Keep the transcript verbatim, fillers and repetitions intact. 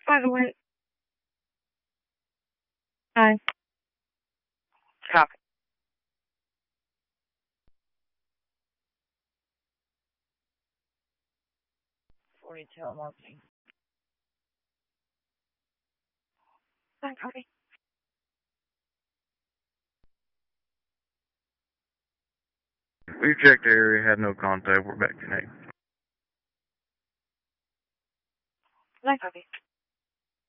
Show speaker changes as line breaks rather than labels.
By the way, hi. Copy. forty telemarketing. Hi, copy.
We checked the area, had no contact. We're back connected.
Hi, copy.